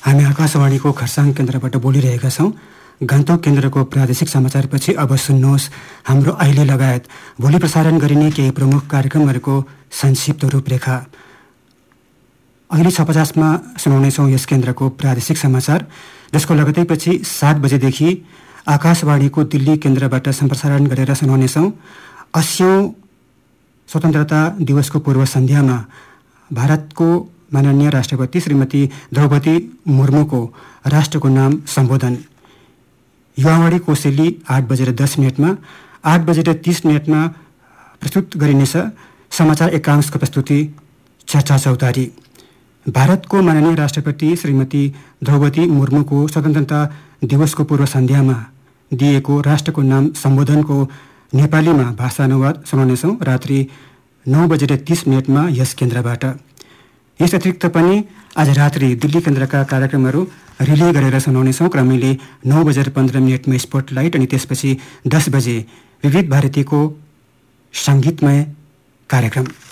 हामी आकाशवाणीको खरसाङ केन्द्रबाट बोलिरहेका छौँ। गान्तोक केन्द्रको प्रादेशिक समाचारपछि अब सुन्नुहोस् हाम्रो अहिले लगायत भोलि प्रसारण गरिने केही प्रमुख कार्यक्रमहरूको संक्षिप्त रूपरेखा। अहिले 6:50मा सुनाउनेछौँ यस केन्द्रको प्रादेशिक समाचार, जसको लगतैपछि 7 बजेदेखि आकाशवाणीको दिल्ली केन्द्रबाट सम्प्रसारण गरेर सुनाउनेछौँ 80औं स्वतन्त्रता दिवसको पूर्व सन्ध्यामा भारतको माननीय राष्ट्रपति श्रीमती द्रौपदी मुर्मुको राष्ट्रको नाम सम्बोधन। युवावाणी कोसेली 8:10 8:30 प्रस्तुत गरिनेछ समाचार एकांशको प्रस्तुति चर्चा चौतारी। भारतको माननीय राष्ट्रपति श्रीमती द्रौपदी मुर्मुको स्वतन्त्रता दिवसको पूर्व सन्ध्यामा दिएको राष्ट्रको नाम सम्बोधनको नेपालीमा भाषानुवाद सुनाउनेछौँ रात्रि 9:30 यस केन्द्रबाट। यस अतिरिक्त पनि आज रात्रि दिल्ली केन्द्रका कार्यक्रमहरू रिले गरेर सुनाउनेछौँ। क्रमैले 9:15 स्पोटलाइट अनि त्यसपछि 10 बजे विविध भारतीको सङ्गीतमय कार्यक्रम।